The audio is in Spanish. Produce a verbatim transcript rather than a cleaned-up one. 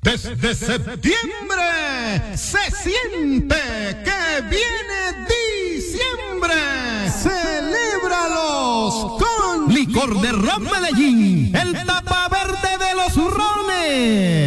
Desde septiembre se siente que viene diciembre. Celébralos con Licor de Ron Medellín, el tapa verde de los rones.